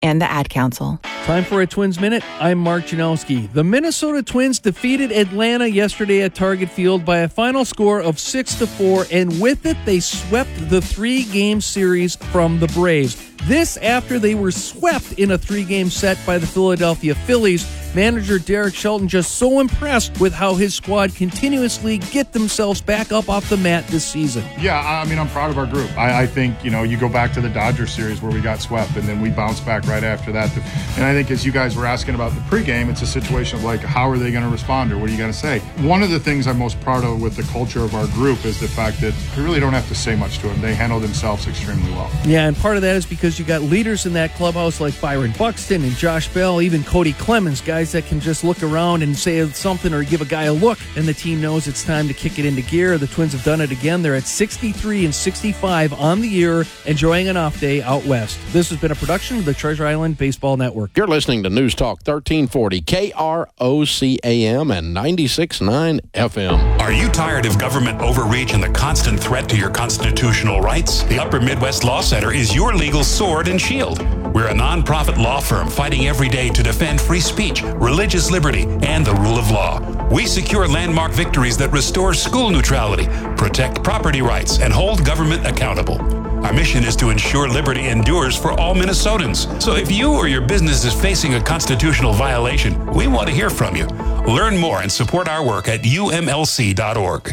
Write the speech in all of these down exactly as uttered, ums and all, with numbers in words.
and the Ad Council. Time for a Twins Minute. I'm Mark Janowski. The Minnesota Twins defeated Atlanta yesterday at Target Field by a final score of six to four, and with it, they swept the three-game series from the Braves. This after they were swept in a three-game set by the Philadelphia Phillies. Manager Derek Shelton just so impressed with how his squad continuously get themselves back up off the mat this season. Yeah, I mean, I'm proud of our group. I, I think, you know, you go back to the Dodgers series where we got swept, and then we bounced back right after that. And I think as you guys were asking about the pregame, it's a situation of like, how are they going to respond, or what are you going to say? One of the things I'm most proud of with the culture of our group is the fact that we really don't have to say much to them. They handle themselves extremely well. Yeah, and part of that is because you got leaders in that clubhouse like Byron Buxton and Josh Bell, even Cody Clemens, guys that can just look around and say something or give a guy a look, and the team knows it's time to kick it into gear. The Twins have done it again. They're at sixty-three and sixty-five on the year, enjoying an off day out west. This has been a production of the Treasure Island Baseball Network. You're listening to News Talk thirteen forty K R O C A M and ninety-six point nine F M. Are you tired of government overreach and the constant threat to your constitutional rights? The Upper Midwest Law Center is your legal sword and shield. We're a nonprofit law firm fighting every day to defend free speech, religious liberty, and the rule of law. We secure landmark victories that restore school neutrality, protect property rights, and hold government accountable. Our mission is to ensure liberty endures for all Minnesotans. So if you or your business is facing a constitutional violation, we want to hear from you. Learn more and support our work at U M L C dot org.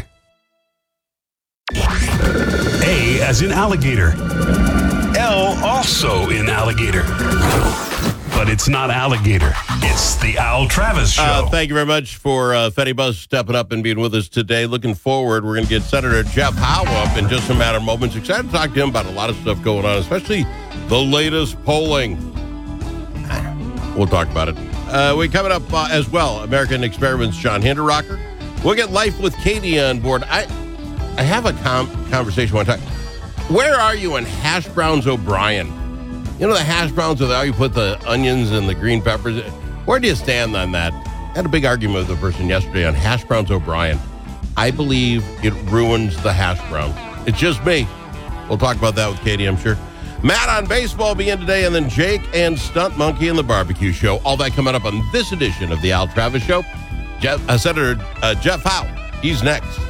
A as in alligator. L also in alligator. But it's not alligator. It's the Al Travis Show. Uh, thank you very much for uh, Fetty Buzz stepping up and being with us today. Looking forward, we're going to get Senator Jeff Howe up in just a matter of moments. Excited to talk to him about a lot of stuff going on, especially the latest polling. We'll talk about it. Uh, we coming up uh, as well, American Experiment's John Hinderrocker. We'll get Life with Katie on board. I I have a com- conversation one time. Where are you in Hash Browns O'Brien? You know the hash browns with how you put the onions and the green peppers? Where do you stand on that? I had a big argument with a person yesterday on Hash Browns O'Brien. I believe it ruins the hash brown. It's just me. We'll talk about that with Katie, I'm sure. Matt on baseball begin today, and then Jake and Stunt Monkey and the Barbecue Show. All that coming up on this edition of the Al Travis Show. Jeff, uh, Senator uh, Jeff Howe, he's next.